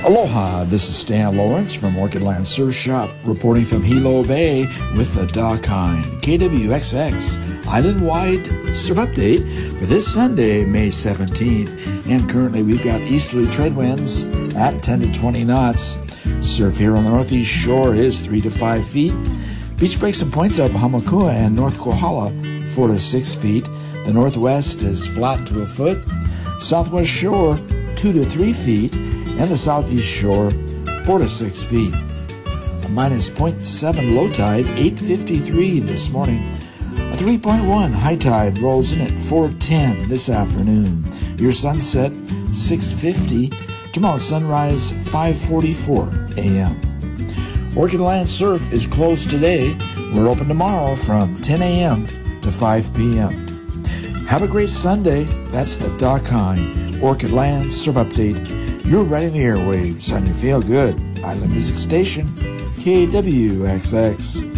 Aloha, this is Stan Lawrence from Orchid Land Surf Shop, reporting from Hilo Bay with the Dock Hind, KWXX Island-wide surf update for this Sunday, May 17th. And currently we've got easterly trade winds at 10 to 20 knots. Surf here on the northeast shore is 3 to 5 feet. Beach breaks and points up Hamakua and North Kohala, 4 to 6 feet. The northwest is flat to a foot. Southwest shore, 2 to 3 feet. And the southeast shore, 4 to 6 feet. A minus 0.7 low tide, 8:53 this morning. A 3.1 high tide rolls in at 4:10 this afternoon. Your sunset, 6:50. Tomorrow's sunrise, 5:44 a.m. Orchid Land Surf is closed today. We're open tomorrow from 10 a.m. to 5 p.m. Have a great Sunday. That's the Dock Hind Orchid Land Surf Update. You're riding the airwaves on your Feel Good Island Music Station, KWXX.